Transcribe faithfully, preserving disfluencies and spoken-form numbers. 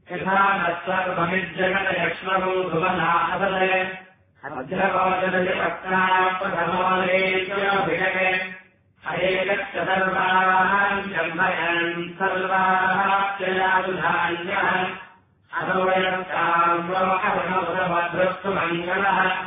यथा न सर्वमिज्जगदयक्ष्मभू भुवनासदय अध्यवोचनप्रथमोदेश्यभिषके अरेकश्च सर्वान् जन्मयन् सर्वाश्चयादुधान्यः अथोयस्ताम्रो अरुणभद्रस्तु मङ्गलः